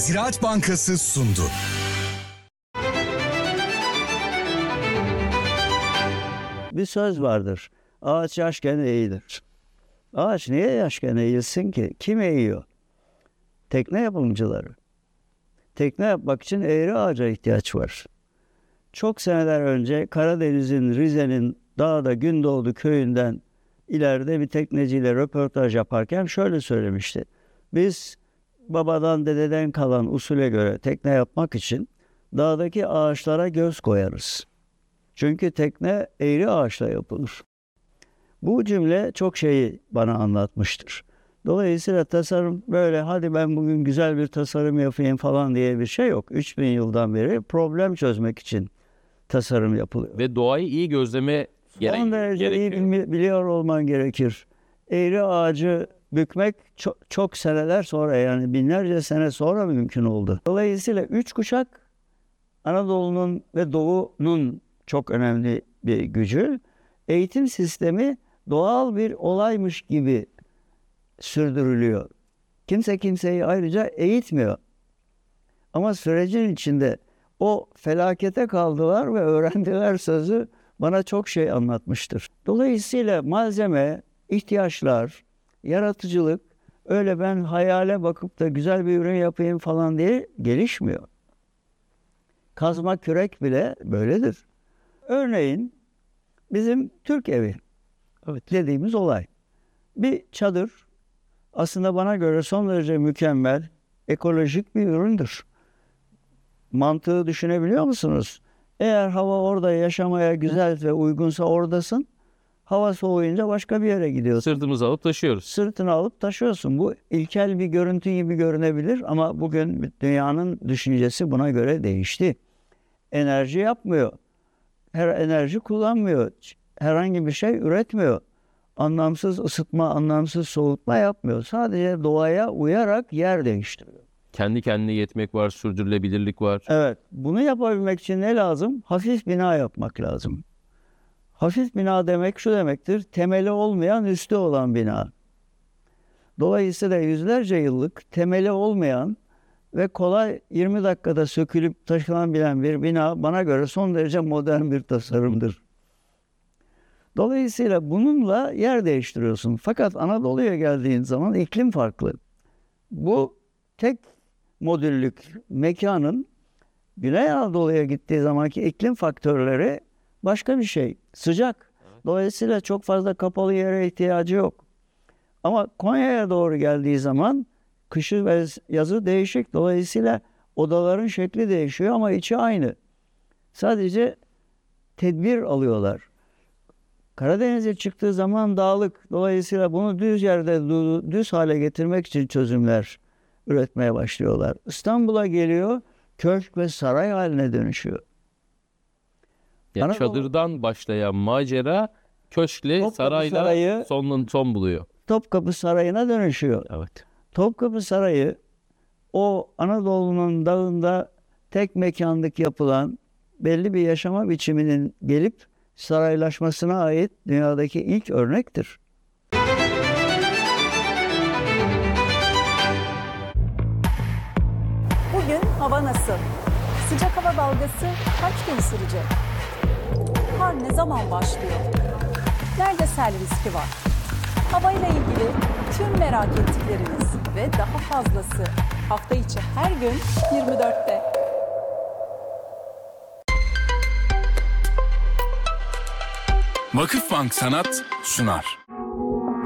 Ziraat Bankası sundu. Bir söz vardır. Ağaç yaşken eğilir. Ağaç niye yaşken eğilsin ki? Kim eğiyor? Tekne yapımcıları. Tekne yapmak için eğri ağaca ihtiyaç var. Çok seneler önce Karadeniz'in, Rize'nin Dağda Gündoğdu köyünden ileride bir tekneciyle röportaj yaparken şöyle söylemişti. Biz babadan dededen kalan usule göre tekne yapmak için dağdaki ağaçlara göz koyarız. Çünkü tekne eğri ağaçla yapılır. Bu cümle çok şeyi bana anlatmıştır. Dolayısıyla tasarım böyle hadi ben bugün güzel bir tasarım yapayım falan diye bir şey yok. 3000 yıldan beri problem çözmek için tasarım yapılıyor. Ve doğayı iyi gözleme Son derece iyi biliyor olman gerekir. Eğri ağacı bükmek çok seneler sonra, yani binlerce sene sonra mümkün oldu. Dolayısıyla 3 kuşak Anadolu'nun ve Doğu'nun çok önemli bir gücü. Eğitim sistemi doğal bir olaymış gibi sürdürülüyor. Kimse kimseyi ayrıca eğitmiyor. Ama sürecin içinde o felakete kaldılar ve öğrendiler sözü bana çok şey anlatmıştır. Dolayısıyla malzeme, ihtiyaçlar, yaratıcılık öyle ben hayale bakıp da güzel bir ürün yapayım falan diye gelişmiyor. Kazma kürek bile böyledir. Örneğin bizim Türk evi dediğimiz olay. Bir çadır aslında bana göre son derece mükemmel, ekolojik bir üründür. Mantığı düşünebiliyor musunuz? Eğer hava orada yaşamaya güzel ve uygunsa oradasın. Hava soğuyunca başka bir yere gidiyorsun. Sırtımızı alıp taşıyoruz. Sırtını alıp taşıyorsun. Bu ilkel bir görüntü gibi görünebilir ama bugün dünyanın düşüncesi buna göre değişti. Enerji yapmıyor. Her enerji kullanmıyor. Herhangi bir şey üretmiyor. Anlamsız ısıtma, anlamsız soğutma yapmıyor. Sadece doğaya uyarak yer değiştiriyor. Kendi kendine yetmek var, sürdürülebilirlik var. Evet. Bunu yapabilmek için ne lazım? Hafif bina yapmak lazım. Hafif bina demek şu demektir: temeli olmayan, üstü olan bina. Dolayısıyla yüzlerce yıllık temeli olmayan ve kolay 20 dakikada sökülüp taşınabilen bir bina bana göre son derece modern bir tasarımdır. Dolayısıyla bununla yer değiştiriyorsun. Fakat Anadolu'ya geldiğin zaman iklim farklı. Bu tek modüllük mekanın Güney Anadolu'ya gittiği zamanki iklim faktörleri başka bir şey. Sıcak. Dolayısıyla çok fazla kapalı yere ihtiyacı yok. Ama Konya'ya doğru geldiği zaman kışı ve yazı değişik. Dolayısıyla odaların şekli değişiyor ama içi aynı. Sadece tedbir alıyorlar. Karadeniz'e çıktığı zaman dağlık. Dolayısıyla bunu düz yerde düz hale getirmek için çözümler üretmeye başlıyorlar. İstanbul'a geliyor, köşk ve saray haline dönüşüyor. Yani çadırdan başlayan macera köşkle, sarayla son buluyor. Topkapı Sarayı'na dönüşüyor. Evet. Topkapı Sarayı o Anadolu'nun dağında tek mekanlık yapılan belli bir yaşama biçiminin gelip saraylaşmasına ait dünyadaki ilk örnektir. Bugün hava nasıl? Sıcak hava dalgası kaç gün sürecek? Kar ne zaman başlıyor? Nerede sel riski var? Havayla ilgili tüm merak ettikleriniz ve daha fazlası hafta içi her gün 24'te. Vakıfbank Sanat sunar.